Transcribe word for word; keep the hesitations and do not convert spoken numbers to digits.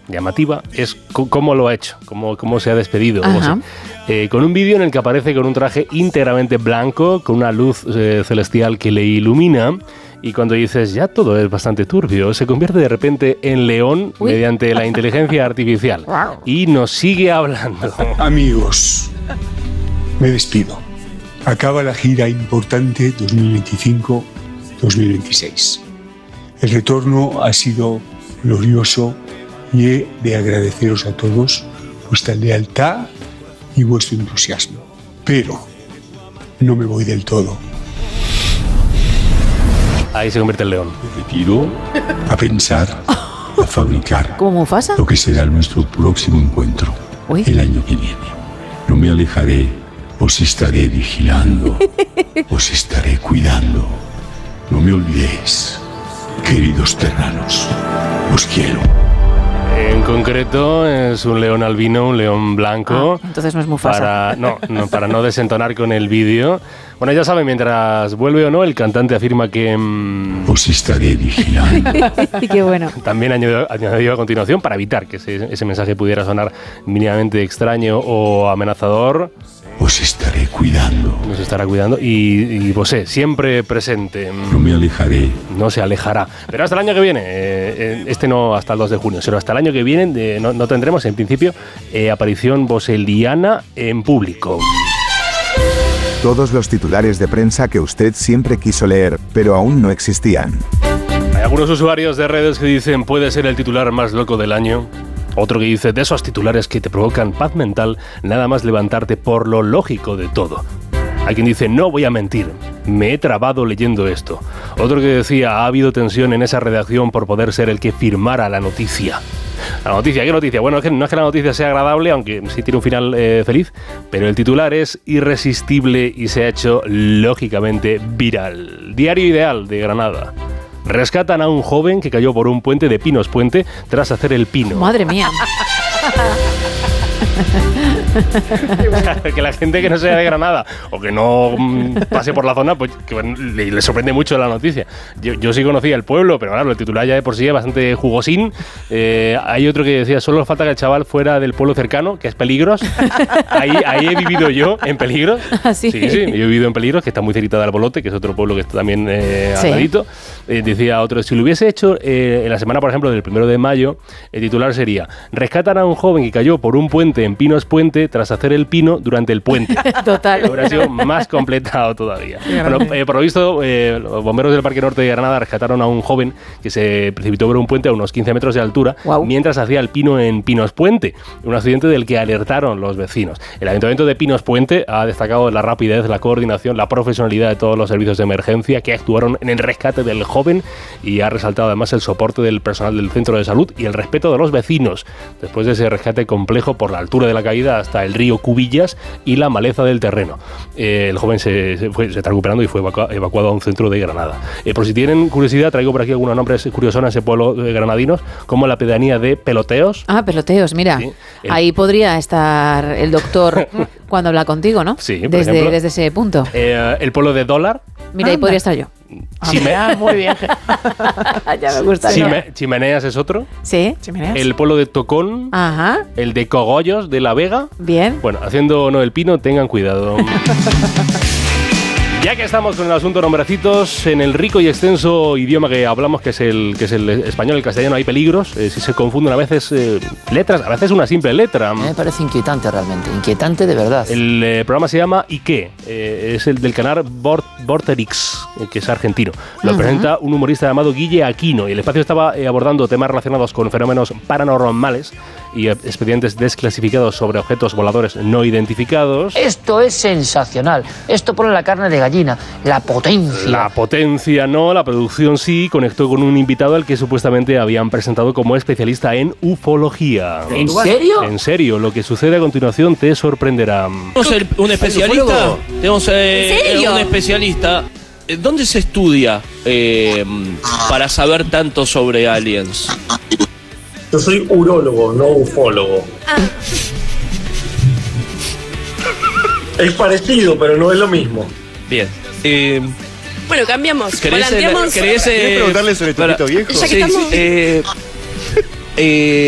llamativa es c- cómo lo ha hecho, cómo, cómo se ha despedido. O sea, eh, con un vídeo en el que aparece con un traje íntegramente blanco, con una luz eh, celestial que le ilumina. Y cuando dices, ya todo es bastante turbio, se convierte de repente en león Uy. mediante la inteligencia artificial. Y nos sigue hablando. Amigos, me despido. Acaba la gira importante dos mil veinticinco dos mil veintiséis. El retorno ha sido glorioso y he de agradeceros a todos vuestra lealtad y vuestro entusiasmo. Pero no me voy del todo. Ahí se convierte en león. Me retiro a pensar, a fabricar ¿Cómo Mufasa? lo que será nuestro próximo encuentro Uy. el año que viene. No me alejaré, os estaré vigilando, os estaré cuidando. No me olvidéis, queridos terranos, os quiero. En concreto es un león albino, un león blanco. Ah, entonces no es Mufasa. Para no, no, para no desentonar con el vídeo. Bueno, ya saben, mientras vuelve o no, el cantante afirma que... Mmm, os estaré vigilando. Qué bueno. También añadió, añadió a continuación, para evitar que ese, ese mensaje pudiera sonar mínimamente extraño o amenazador... Os estaré cuidando. Nos estará cuidando y, y Bosé, siempre presente. No me alejaré. No se alejará. Pero hasta el año que viene, eh, este no hasta el dos de junio, sino hasta el año que viene eh, no, no tendremos, en principio, eh, aparición boseliana en público. Todos los titulares de prensa que usted siempre quiso leer, pero aún no existían. Hay algunos usuarios de redes que dicen, puede ser el titular más loco del año. Otro que dice, de esos titulares que te provocan paz mental, nada más levantarte por lo lógico de todo. Hay quien dice, no voy a mentir, me he trabado leyendo esto. Otro que decía, ha habido tensión en esa redacción por poder ser el que firmara la noticia. La noticia, ¿qué noticia? Bueno, es que no es que la noticia sea agradable, aunque sí tiene un final eh, feliz, pero el titular es irresistible y se ha hecho lógicamente viral. Diario Ideal de Granada. Rescatan a un joven que cayó por un puente de Pinos Puente tras hacer el pino. Madre mía. Que la gente que no sea de Granada o que no mm, pase por la zona, pues que le, le sorprende mucho la noticia. Yo, yo sí conocía el pueblo, pero claro, el titular ya de por sí es bastante jugosín. Eh, hay otro que decía, solo falta que el chaval fuera del pueblo cercano, que es Peligros. Ahí, ahí he vivido yo, en Peligros. ¿Ah, sí? Sí, sí, yo he vivido en Peligros, que está muy cerquita de Albolote, que es otro pueblo que está también eh, Sí. al ladito. Eh, decía otro, si lo hubiese hecho eh, en la semana, por ejemplo, del primero de mayo, el titular sería, rescatan a un joven que cayó por un puente en Pinos Puente tras hacer el pino durante el puente. Total. Hubiera sido más completado todavía. Bueno, eh, por lo visto, eh, los bomberos del Parque Norte de Granada rescataron a un joven que se precipitó por un puente a unos quince metros de altura Wow. mientras hacía el pino en Pinos Puente, un accidente del que alertaron los vecinos. El Ayuntamiento de Pinos Puente ha destacado la rapidez, la coordinación, la profesionalidad de todos los servicios de emergencia que actuaron en el rescate del joven y ha resaltado además el soporte del personal del centro de salud y el respeto de los vecinos después de ese rescate complejo por la altura de la caída hasta el río Cubillas y la maleza del terreno. Eh, el joven se, se, fue, se está recuperando y fue evacua, evacuado a un centro de Granada. Eh, por si tienen curiosidad, traigo por aquí algunos nombres curiosos en ese pueblo de granadinos, como la pedanía de Peloteos. Ah, Peloteos, mira. Sí, el... Ahí podría estar el doctor cuando habla contigo, ¿no? Sí, por desde, ejemplo. desde ese punto. Eh, el pueblo de Dólar. Mira, ahí podría estar yo. Chime... Ah, muy bien. Ya me gusta. Chime... Chimeneas es otro. Sí. Chimeneas. El pueblo de Tocón. Ajá. El de Cogollos de La Vega. Bien. Bueno, haciendo o no el pino, tengan cuidado. Ya que estamos con el asunto nombrecitos, en el rico y extenso idioma que hablamos, que es el, que es el español, el castellano, hay peligros. Eh, si se confunden a veces eh, letras, a veces una simple letra. Me parece inquietante realmente, inquietante de verdad. El eh, programa se llama ¿Y qué? Eh, es el del canal Bort Vorterix, eh, que es argentino. Lo uh-huh. presenta un humorista llamado Guille Aquino y el espacio estaba eh, abordando temas relacionados con fenómenos paranormales y eh, expedientes desclasificados sobre objetos voladores no identificados. Esto es sensacional. Esto pone la carne de gallina. La potencia. La potencia no, la producción sí. Conectó con un invitado al que supuestamente habían presentado como especialista en ufología. ¿En serio? En serio, lo que sucede a continuación te sorprenderá. Tenemos un especialista. Tenemos eh, un especialista. ¿Dónde se estudia eh, para saber tanto sobre aliens? Yo soy urólogo, no ufólogo. Ah. Es parecido, pero no es lo mismo. Bien. Eh, bueno, cambiamos. ¿Querés, ¿querés, ¿Querés preguntarle sobre tu pito viejo? Ya que sí, estamos... eh, eh,